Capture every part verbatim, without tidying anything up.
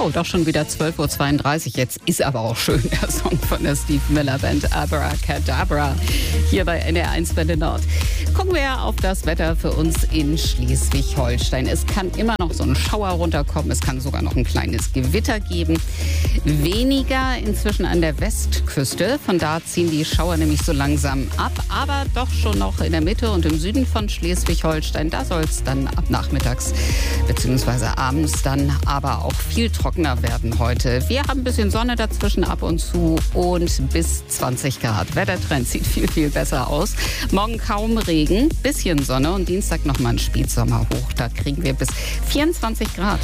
Oh, doch schon wieder zwölf Uhr zweiunddreißig. Jetzt ist aber auch schön der Song von der Steve Miller Band Abracadabra hier bei N D R eins Welle Nord. Gucken wir auf das Wetter für uns in Schleswig-Holstein. Es kann immer noch so ein Schauer runterkommen. Es kann sogar noch ein kleines Gewitter geben. Weniger inzwischen an der Westküste. Von da ziehen die Schauer nämlich so langsam ab. Aber doch schon noch in der Mitte und im Süden von Schleswig-Holstein. Da soll es dann ab nachmittags bzw. abends dann aber auch viel trockener werden heute. Wir haben ein bisschen Sonne dazwischen ab und zu und bis zwanzig Grad. Wettertrend sieht viel, viel besser aus. Morgen kaum Regen, bisschen Sonne und Dienstag nochmal ein Spätsommerhoch. Da kriegen wir bis vierundzwanzig Grad.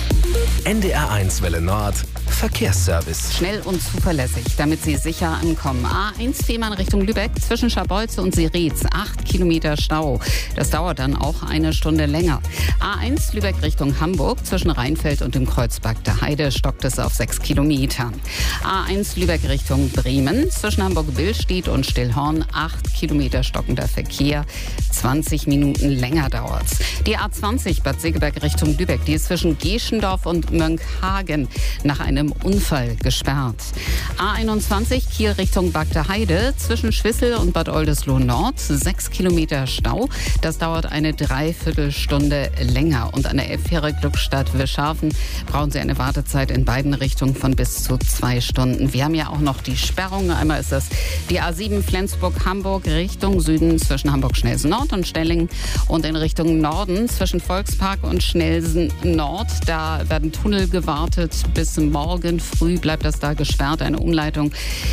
N D R eins Welle Nord, Verkehrsservice. Schnell und zuverlässig, damit Sie sicher ankommen. A eins Fehmarn Richtung Lübeck, zwischen Scharbeutze und Sirietz, acht Kilometer Stau. Das dauert dann auch eine Stunde länger. A eins Lübeck Richtung Hamburg, zwischen Rheinfeld und dem Kreuzberg der Heide stockt es auf sechs Kilometer. A eins Lübeck Richtung Bremen, zwischen Hamburg-Billstedt und Stillhorn, acht Kilometer stockender Verkehr. zwanzig Minuten länger dauert's. Die A zwanzig Bad Segeberg Richtung Lübeck, die ist zwischen Geschendorf und Mönckehagen nach einem Unfall gesperrt. A einundzwanzig Kiel Richtung Bagder Heide, zwischen Schwissel und Bad Oldesloe Nord, sechs Kilometer Stau. Das dauert eine Dreiviertelstunde länger. Und an der Elbfähre Glückstadt-Wischhafen brauchen Sie eine Wartezeit in beiden Richtungen von bis zu zwei Stunden. Wir haben ja auch noch die Sperrungen. Einmal ist das die A sieben Flensburg-Hamburg Richtung Süden zwischen Hamburg-Schnelsen Nord und Stellingen und in Richtung Norden zwischen Volkspark und Schnelsen Nord. Da werden Tunnel gewartet. Bis morgen früh bleibt das da gesperrt. Eine Umleitung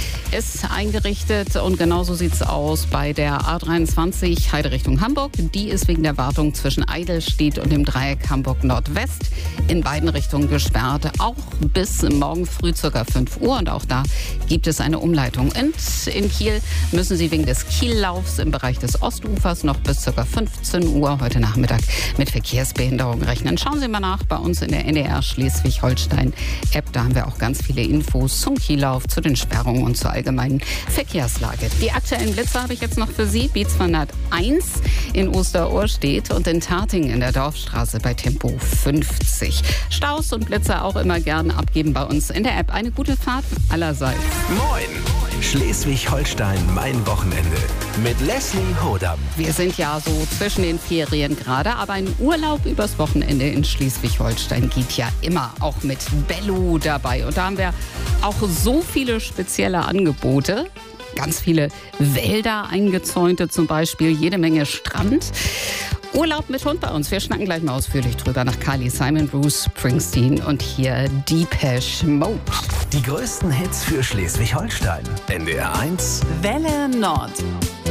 ist eingerichtet und genauso sieht es aus bei der A dreiundzwanzig Heide Richtung Hamburg. Die ist wegen der Wartung zwischen Eidelstedt und dem Dreieck Hamburg Nordwest in beiden Richtungen gesperrt. Auch bis morgen früh ca. fünf Uhr und auch da gibt es eine Umleitung. Und in Kiel müssen Sie wegen des Kiellaufs im Bereich des Ostufers noch bis ca. fünfzehn Uhr heute Nachmittag mit Verkehrsbehinderung rechnen. Schauen Sie mal nach bei uns in der N D R Schleswig-Holstein-App. Da haben wir auch ganz viele Infos zum Kiellauf, zu den Sperrungen und zur allgemeinen Verkehrslage. Die aktuellen Blitze habe ich jetzt noch für Sie. B zweihunderteins in Osterohrstedt und in Tarting in der Dorfstraße bei Tempo fünfzig. Staus und Blitze auch immer gern abgeben bei uns in der App. Eine gute Fahrt allerseits. Moin! Schleswig-Holstein, mein Wochenende. Mit Leslie Hodam. Wir sind ja so zwischen den Ferien gerade, aber ein Urlaub übers Wochenende in Schleswig-Holstein geht ja immer, auch mit Bello dabei. Und da haben wir auch so viele spezielle Angebote. Ganz viele Wälder eingezäunte zum Beispiel, jede Menge Strand. Urlaub mit Hund bei uns. Wir schnacken gleich mal ausführlich drüber nach Carly Simon, Bruce Springsteen und hier Depeche Mode. Die größten Hits für Schleswig-Holstein. N D R eins Welle Nord.